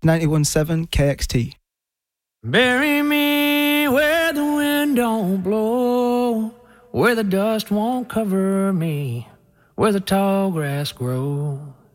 91.7 KXT. Bury me where the wind don't blow, where the dust won't cover me, where the tall grass grows.